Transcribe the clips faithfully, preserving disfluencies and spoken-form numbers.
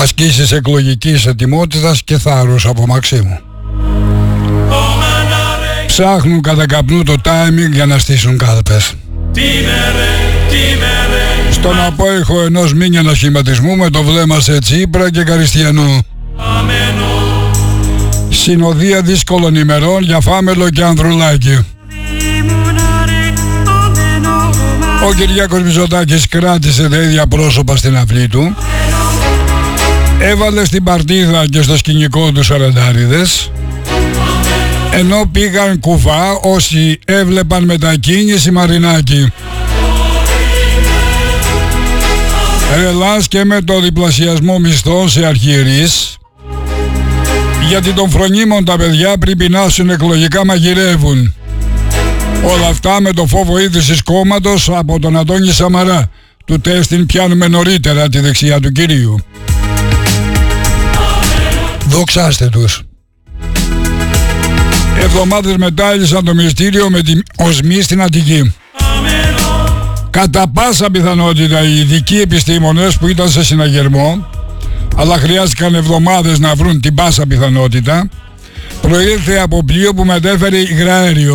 Ασκήσεις εκλογικής ετοιμότητας και θάρρος από Μαξίμου. Ψάχνουν κατά καπνού το timing για να στήσουν κάλπες. Στον απόϊχο ενός μήνυ ανασχηματισμού με το βλέμμα σε Τσίπρα και Καριστιανού. Συνοδεία δύσκολων ημερών για Φάμελο και Ανδρουλάκη. Ο Κυριάκος Μητσοτάκης κράτησε τα ίδια πρόσωπα στην αυλή του. Έβαλε στην παρτίδα και στο σκηνικό τους σαραντάριδες. Ενώ πήγαν κουβά όσοι έβλεπαν μετακίνηση Μαρινάκη. Ρελάς και με το διπλασιασμό μισθών σε αρχιερείς. Γιατί των φρονίμων τα παιδιά πριν πεινάσουν εκλογικά μαγειρεύουν. Όλα αυτά με το φόβο είδησης κόμματος από τον Αντώνη Σαμαρά. Του τέστην πιάνουμε νωρίτερα τη δεξιά του κυρίου. Δοξάστε τους. Εβδομάδες μετά έλυσαν το μυστήριο με την οσμή στην Αττική. Κατά πάσα πιθανότητα οι ειδικοί επιστήμονες που ήταν σε συναγερμό, αλλά χρειάστηκαν εβδομάδες να βρουν την πάσα πιθανότητα, προήλθε από πλοίο που μετέφερε υγραέριο.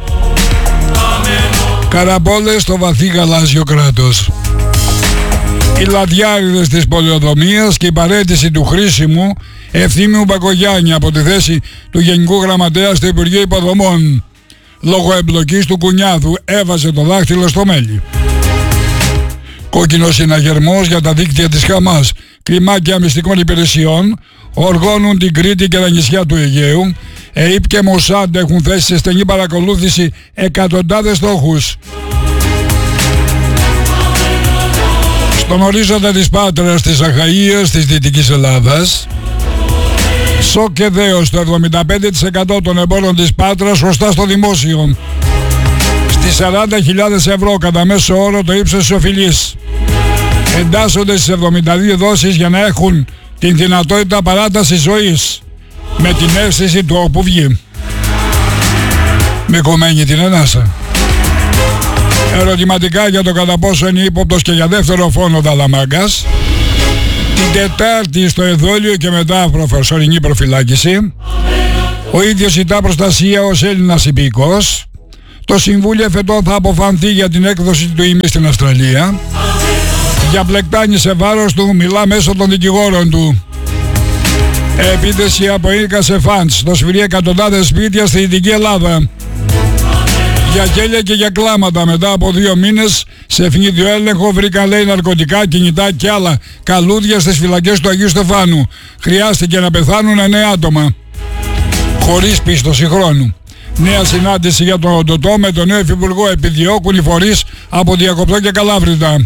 Καραμπόλες στο βαθύ γαλάζιο κράτος. Οι λαδιάριδες της πολεοδομίας και η παραίτηση του χρήσιμου Ευθύμιου Μπακογιάννη από τη θέση του Γενικού Γραμματέα στο Υπουργείο Υποδομών. Λόγω εμπλοκής του Κουνιάδου έβαζε το δάχτυλο στο μέλι. Κόκκινος συναγερμός για τα δίκτυα της Χαμάς. Κλιμάκια μυστικών υπηρεσιών οργώνουν την Κρήτη και τα νησιά του Αιγαίου. ΕΙΠ και Μοσάντ έχουν θέσει σε στενή παρακολούθηση εκατοντάδες στόχους. Στον ορίζοντα της Πάτρας, της Αχαΐας, της Δυτικής Ελλάδας, σοκ και δέος, το εβδομήντα πέντε τοις εκατό των εμπόρων της Πάτρας χρωστά στο δημόσιο. Στις σαράντα χιλιάδες ευρώ κατά μέσο όρο το ύψος της οφειλής. Εντάσσονται στις εβδομήντα δύο δόσεις για να έχουν την δυνατότητα παράτασης ζωής με την αίσθηση του όπου βγει. Με κομμένη την ανάσα. Ερωτηματικά για το κατά πόσο είναι ύποπτος και για δεύτερο φόνο Δαλαμάγκας. Την Τετάρτη στο εδόλιο και μετά προφεσορινή προφυλάκηση. Ο ίδιος ζητά προστασία ως Έλληνας υπηκός. Το Συμβούλιο εφετών θα αποφανθεί για την έκδοση του ΙΜΗ στην Αυστραλία. Για πλεκτάνη σε βάρος του μιλά μέσω των δικηγόρων του. Επίθεση από ίκα σε φαντς. Το σφυρί εκατοντάδες σπίτια στη Δυτική Ελλάδα. Για γέλια και για κλάματα μετά από δύο μήνες σε ευνίδιο έλεγχο βρήκαν λέει ναρκωτικά, κινητά και άλλα καλούδια στις φυλακές του Αγίου Στεφάνου. Χρειάστηκε να πεθάνουν εννέα άτομα. Χωρίς πίστοση χρόνου. Νέα συνάντηση για τον οντοτό με τον νέο υφυπουργό. Επιδιώκουν οι φορείς από Διακοπτό και Καλάβρητα.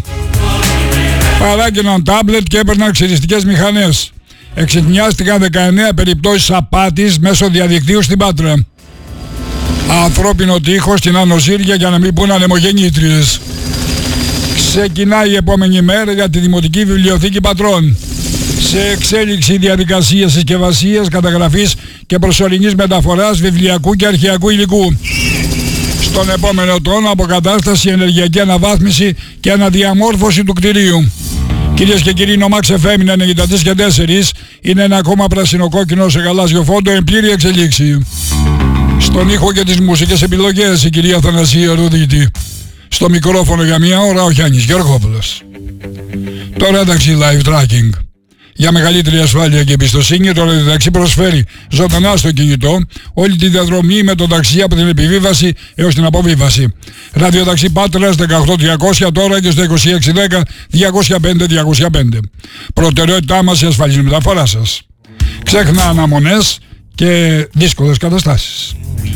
Παράγγειναν τάμπλετ και έπαιρναν ξυριστικές μηχανές. Εξετνιάστηκαν δεκαεννέα περιπτώσεις απάτης μέσω διαδικτύου στην Πάτρα. Ανθρώπινο τείχος στην Ανοσύρια για να μην πούν ανεμογεννήτριες. Ξεκινάει η επόμενη μέρα για τη Δημοτική Βιβλιοθήκη Πατρών. Σε εξέλιξη διαδικασία συσκευασίας, καταγραφής και προσωρινής μεταφοράς βιβλιακού και αρχαιακού υλικού. Στον επόμενο τόνο αποκατάσταση, ενεργειακή αναβάθμιση και αναδιαμόρφωση του κτηρίου. Κυρίες και κύριοι, νομάξ εφ εμ ενενήντα τρία και τέσσερα είναι ένα ακόμα πρασινοκόκκινο σε γαλάζιο φόντο εν πλήρη εξελίξη. Στον ήχο και τις μουσικές επιλογές η κυρία Θανασία Ρουδίτη. Στο μικρόφωνο για μία ώρα ο Γιάννης Γεωργόπουλος. Τώρα εντάξει live tracking. Για μεγαλύτερη ασφάλεια και εμπιστοσύνη, το ραδιοταξί προσφέρει ζωντανά στο κινητό όλη τη διαδρομή με το ταξί από την επιβίβαση έως την αποβίβαση. Ραδιοταξί Πάτρας δεκαοκτώ διακόσια τώρα και στο είκοσι έξι δέκα διακόσια πέντε διακόσια πέντε. Προτεραιότητά μας η ασφαλής μεταφορά σας. Ξέχνα αναμονές και δύσκολες καταστάσεις.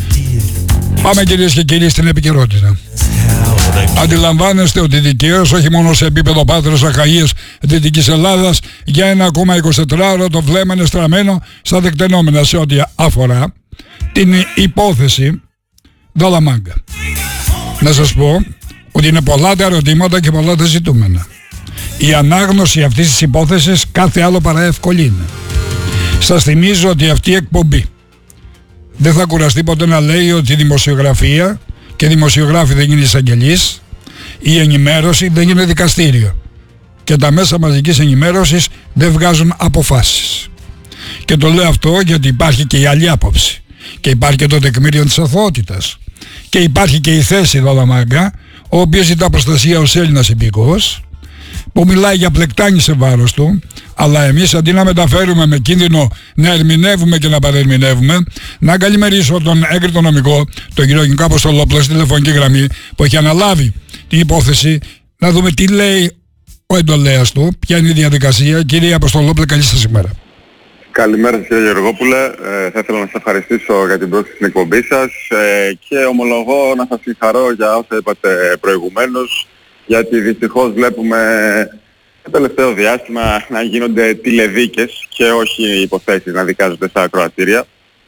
Πάμε κυρίες και κύριοι στην επικαιρότητα. Αντιλαμβάνεστε ότι δικαίως όχι μόνο σε επίπεδο Πάτρας, Αχαΐας, Δυτικής Ελλάδας για ένα ακόμα εικοσιτετράωρο το βλέμμα είναι στραμμένο στα δεκτενόμενα σε ό,τι αφορά την υπόθεση Δαλαμάγκα. Να σας πω ότι είναι πολλά τα ερωτήματα και πολλά τα ζητούμενα. Η ανάγνωση αυτής της υπόθεσης κάθε άλλο παρά εύκολη είναι. Σας θυμίζω ότι αυτή η εκπομπή δεν θα κουραστεί ποτέ να λέει ότι η δημοσιογραφία και δημοσιογράφοι δεν είναι εισαγγελείς, η ενημέρωση δεν είναι δικαστήριο και τα μέσα μαζικής ενημέρωσης δεν βγάζουν αποφάσεις. Και το λέω αυτό γιατί υπάρχει και η άλλη άποψη. Και υπάρχει και το τεκμήριο της αθωότητας. Και υπάρχει και η θέση Δαλαμάγκα, ο οποίος ζητά προστασία ως Έλληνας υπηκός, που μιλάει για πλεκτάνη σε βάρος του, αλλά εμείς αντί να μεταφέρουμε με κίνδυνο να ερμηνεύουμε και να παρερμηνεύουμε, να καλημερίσω τον έγκριτο νομικό, τον κύριο Νικό Αποστολόπουλο, στη τηλεφωνική γραμμή, που έχει αναλάβει την υπόθεση, να δούμε τι λέει ο εντολέας του, ποια είναι η διαδικασία. Κύριε Αποστολόπουλε, καλή σας ημέρα. Καλημέρα σας κύριε Γεωργόπουλε. Ε, θα ήθελα να σας ευχαριστήσω για την πρόσκληση στην εκπομπή σας ε, και ομολογώ να σας συγχαρώ για όσα είπατε προηγουμένως, γιατί δυστυχώς βλέπουμε το τελευταίο διάστημα να γίνονται τηλεδίκες και όχι υποθέσεις να δικάζονται στα ακροατήρια.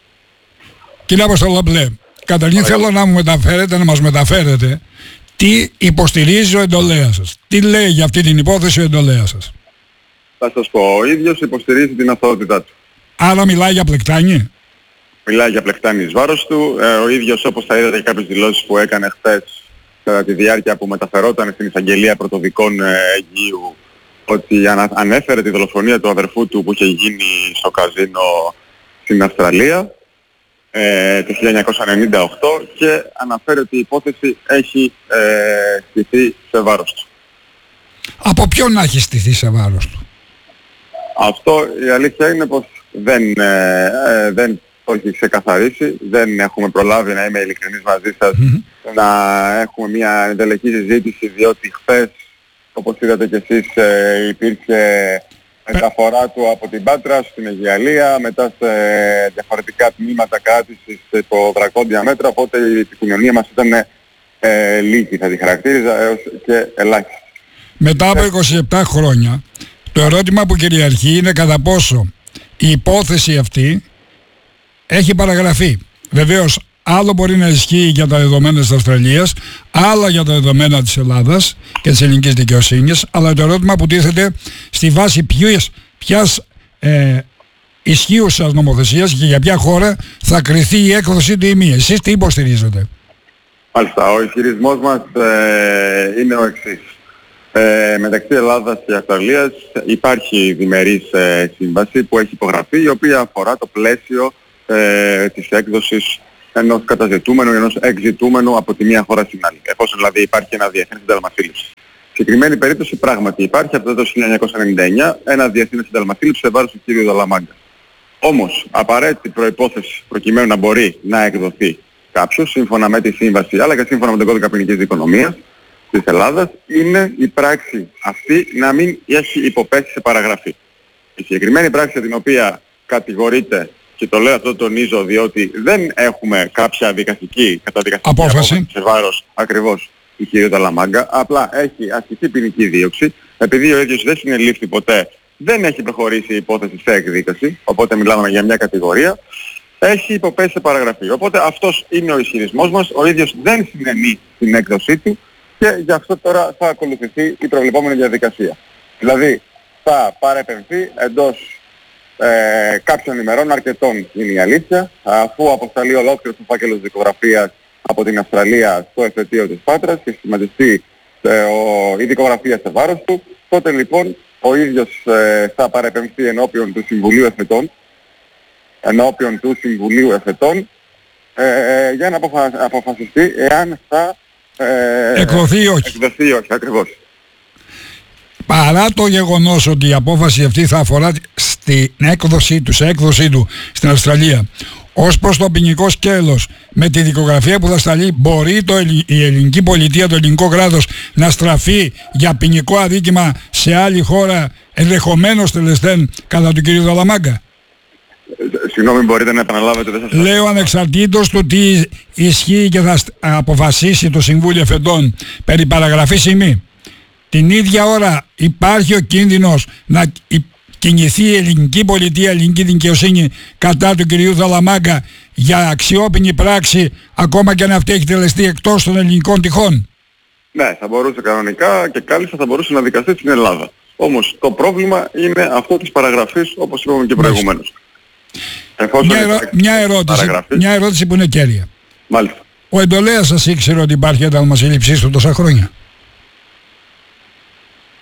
Κύριε Αποστολόπουλε, καταρχήν θέλω να μου μεταφέρετε, να μας μεταφέρετε τι υποστηρίζει ο εντολέας σας. Τι λέει για αυτή την υπόθεση ο εντολέας σας. Θα σας πω, ο ίδιος υποστηρίζει την αθωότητά του. Άρα μιλάει για πλεκτάνη. Μιλάει για πλεκτάνη εις βάρος του. Ε, ο ίδιος, όπως θα είδατε και κάποιες δηλώσεις που έκανε χθες κατά τη διάρκεια που μεταφερόταν στην εισαγγελία πρωτοδικών ε, Αιγαίου, ότι ανα, ανέφερε τη δολοφονία του αδερφού του που είχε γίνει στο καζίνο στην Αυστραλία ε, το χίλια εννιακόσια ενενήντα οκτώ και αναφέρει ότι η υπόθεση έχει ε, στηθεί σε βάρος του. Από ποιον να έχει στηθεί σε βάρος του? Αυτό η αλήθεια είναι πως δεν, ε, ε, δεν το έχει ξεκαθαρίσει, δεν έχουμε προλάβει, να είμαι ειλικρινής μαζί σας, mm-hmm. να έχουμε μια εντελεχή συζήτηση, διότι χθες, όπως είδατε κι εσείς, ε, υπήρξε μεταφορά του από την Πάτρα στην Αιγιαλία, μετά σε διαφορετικά τμήματα κράτησης στο δρακόντια μέτρα, οπότε η επικοινωνία μας ήταν ε, λίγη, θα τη χαρακτήριζα, έως και ελάχιστη. Μετά από είκοσι επτά χρόνια, το ερώτημα που κυριαρχεί είναι κατά πόσο η υπόθεση αυτή έχει παραγραφεί. Βεβαίως, άλλο μπορεί να ισχύει για τα δεδομένα της Αυστραλίας, άλλα για τα δεδομένα της Ελλάδας και της ελληνικής δικαιοσύνης, αλλά το ερώτημα που τίθεται στη βάση ποιες, ποιας ε, ισχύουσας νομοθεσίας και για ποια χώρα θα κριθεί η έκδοση του ή μη. Εσείς τι υποστηρίζετε? Μάλιστα, ο ισχυρισμός μας ε, είναι ο εξής. Ε, μεταξύ Ελλάδας και Αυστραλίας υπάρχει διμερής ε, σύμβαση που έχει υπογραφεί, η οποία αφορά το πλαίσιο ε, της έκδοσης ενός καταζητούμενου ή ενός εκζητούμενου από τη μία χώρα στην άλλη, εφόσον δηλαδή υπάρχει ένα διεθνές σύνταγμα σύλληψης. Σε συγκεκριμένη περίπτωση πράγματι υπάρχει από το χίλια εννιακόσια ενενήντα εννιά ένα διεθνές σύνταγμα σύλληψης σε βάρος του κ. Δαλαμάγκα. Όμως, απαραίτητη προϋπόθεση προκειμένου να μπορεί να εκδοθεί κάποιος, σύμφωνα με τη σύμβαση αλλά και σύμφωνα με τον κώδικα ποινικής δικονομίας της Ελλάδας, είναι η πράξη αυτή να μην έχει υποπέσει σε παραγραφή. Η συγκεκριμένη πράξη για την οποία κατηγορείται, και το λέω αυτό, τονίζω, διότι δεν έχουμε κάποια δικαστική καταδικαστική απόφαση σε βάρος ακριβώς του κ. Δαλαμάγκα, απλά έχει ασκηθεί ποινική δίωξη, επειδή ο ίδιος δεν συνελήφθη ποτέ, δεν έχει προχωρήσει η υπόθεση σε εκδίκαση, οπότε μιλάμε για μια κατηγορία, έχει υποπέσει σε παραγραφή. Οπότε αυτός είναι ο ισχυρισμός μας, ο ίδιος δεν συνενεί στην έκδοσή του και γι' αυτό τώρα θα ακολουθηθεί η προβλεπόμενη διαδικασία. Δηλαδή θα παρεπεμφθεί εντός ε, κάποιων ημερών, αρκετών είναι η αλήθεια, αφού αποσταλεί ολόκληρος ο φάκελος δικογραφίας από την Αυστραλία στο εφετείο της Πάτρας και σχηματιστεί ε, ο, η δικογραφία σε βάρος του, τότε λοιπόν ο ίδιος ε, θα παρεπεμφθεί ενώπιον του Συμβουλίου Εφετών, ενώπιον του Συμβουλίου Εφετών ε, ε, για να αποφα... αποφασιστεί εάν θα ε, εκδοθεί ή όχι. Εκδοθεί ή όχι, ακριβώς. Παρά το γεγονός ότι η απόφαση αυτή θα αφορά στην έκδοσή του, σε έκδοσή του στην Αυστραλία, ως προς το ποινικό σκέλος, με τη δικογραφία που θα σταλεί, μπορεί το, η ελληνική πολιτεία, το ελληνικό κράτος, να στραφεί για ποινικό αδίκημα σε άλλη χώρα, ενδεχομένως τελεσθέν κατά του κ. Δαλαμάγκα? Συγγνώμη, μπορείτε να επαναλάβετε? Δεν σας... Λέω ανεξαρτήτως του τι ισχύει και θα αποφασίσει το Συμβούλιο Εφετών περί παραγραφής ή μη. Την ίδια ώρα υπάρχει ο κίνδυνος να κινηθεί η ελληνική πολιτεία, η ελληνική δικαιοσύνη κατά του κυρίου Δαλαμάγκα για αξιόπινη πράξη, ακόμα και αν αυτή έχει τελεστεί εκτός των ελληνικών τυχών? Ναι, θα μπορούσε κανονικά και κάλλιστα θα μπορούσε να δικαστεί στην Ελλάδα. Όμως το πρόβλημα είναι αυτό της παραγραφής, όπως είπαμε και προηγουμένως. Μια, ερω... μια, ερώτηση, μια ερώτηση που είναι κέρια. Μάλιστα. Ο εντολέας σας ήξερε ότι υπάρχει ένταλμα σύλληψής του τόσα χρόνια?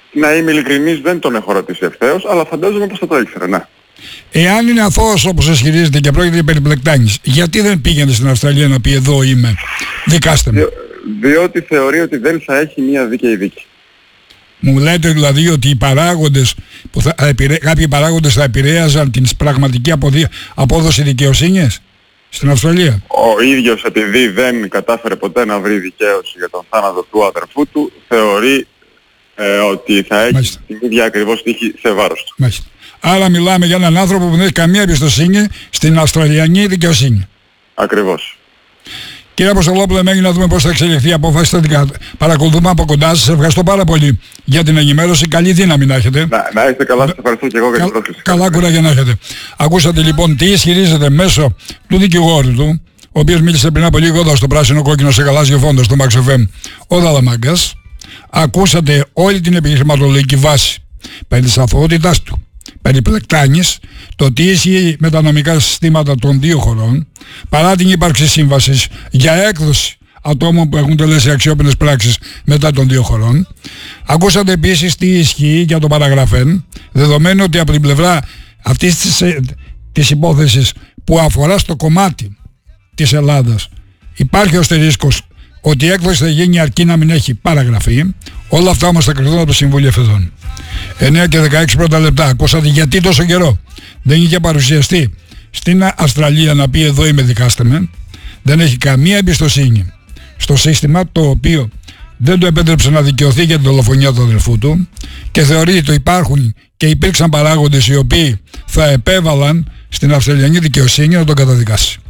Να είμαι ειλικρινής, δεν τον έχω ρωτήσει ευθέως, αλλά φαντάζομαι πως θα το ήξερε, ναι. Εάν είναι αθώος όπως ισχυρίζεται και πρόκειται για περιπλεκτάνης, γιατί δεν πήγαινε στην Αυστραλία να πει εδώ είμαι, δικάστε με? Δι, διότι θεωρεί ότι δεν θα έχει μια δίκαιη δίκη. Μου λέτε δηλαδή ότι οι παράγοντες, που θα, επηρε, κάποιοι παράγοντες θα επηρέαζαν την πραγματική αποδία, απόδοση δικαιοσύνης στην Αυστραλία? Ο ίδιος, επειδή δεν κατάφερε ποτέ να βρει δικαίωση για τον θάνατο του αδερφού του, θεωρεί ε, ότι θα έχει Μάλιστα. την ίδια ακριβώς τύχη σε βάρος του. Μάλιστα. Άρα μιλάμε για έναν άνθρωπο που δεν έχει καμία εμπιστοσύνη στην Αυστραλιανή δικαιοσύνη. Ακριβώς. Κύριε Αποστολόπουλε, μένει να δούμε πώς θα εξελιχθεί η απόφαση. Θα την παρακολουθούμε από κοντά. Σας ευχαριστώ πάρα πολύ για την ενημέρωση. Καλή δύναμη να έχετε. Να, να είστε καλά, σας ευχαριστώ και εγώ για την πρόσκληση. Καλά κουράγια να έχετε. Ακούσατε λοιπόν τι ισχυρίζεται μέσω του δικηγόρου του, ο οποίος μίλησε πριν από λίγο εδώ στο πράσινο κόκκινο σε γαλάζιο φόντο στο Max εφ εμ, ο Δαλαμάγκας. Ακούσατε όλη την επιχειρηματολογική βάση περί της αθωότητάς του, περί πλεκτάνης, το τι ισχύει με τα νομικά συστήματα των δύο χωρών, παρά την ύπαρξη σύμβασης για έκδοση ατόμων που έχουν τελέσει αξιόπινες πράξεις μετά των δύο χωρών. Ακούσατε επίσης τι ισχύει για το παραγραφέν, δεδομένου ότι από την πλευρά αυτής της, της υπόθεσης που αφορά στο κομμάτι της Ελλάδας υπάρχει ο αστερίσκος ότι η έκδοση θα γίνει αρκεί να μην έχει παραγραφεί. Όλα αυτά όμως θα κρυθούν από το Συμβούλιο Εφεδών. εννιά και δεκαέξι πρώτα λεπτά. Ακούσατε γιατί τόσο καιρό δεν είχε παρουσιαστεί στην Αυστραλία να πει εδώ είμαι, δικάστε με. Δεν έχει καμία εμπιστοσύνη στο σύστημα, το οποίο δεν το επέτρεψε να δικαιωθεί για την δολοφονία του αδελφού του και θεωρεί ότι υπάρχουν και υπήρξαν παράγοντες οι οποίοι θα επέβαλαν στην Αυστραλιανή δικαιοσύνη να τον καταδικάσει.